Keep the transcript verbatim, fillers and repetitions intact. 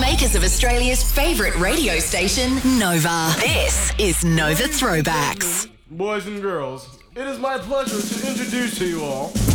makers of Australia's favourite radio station, Nova. This is Nova Throwbacks. Boys and girls, it is my pleasure to introduce to you all